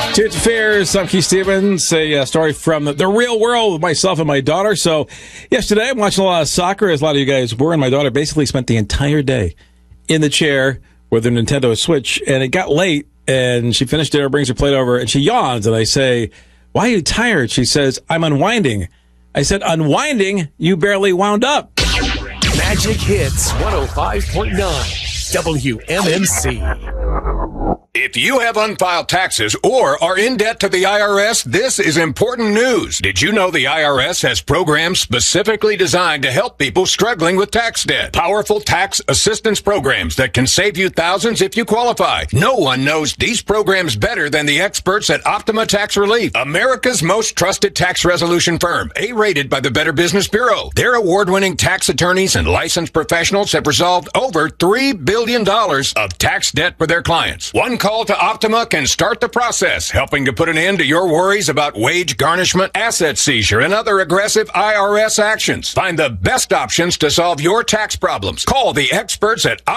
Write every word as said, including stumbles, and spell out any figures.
Toots Affairs, I'm Keith Stevens, a uh, story from the, the real world with myself and my daughter. So, yesterday I'm watching a lot of soccer, as a lot of you guys were, and my daughter basically spent the entire day in the chair with her Nintendo Switch, and it got late, and she finished dinner, brings her plate over, and she yawns, and I say, "Why are you tired?" She says, "I'm unwinding." I said, "Unwinding? You barely wound up." Magic Hits one oh five point nine W M M C. If you have unfiled taxes or are in debt to the I R S, this is important news. Did you know the I R S has programs specifically designed to help people struggling with tax debt? Powerful tax assistance programs that can save you thousands if you qualify. No one knows these programs better than the experts at Optima Tax Relief, America's most trusted tax resolution firm, A-rated by the Better Business Bureau. Their award-winning tax attorneys and licensed professionals have resolved over three billion dollars of tax debt for their clients. One call to Optima can start the process, helping to put an end to your worries about wage garnishment, asset seizure, and other aggressive I R S actions. Find the best options to solve your tax problems. Call the experts at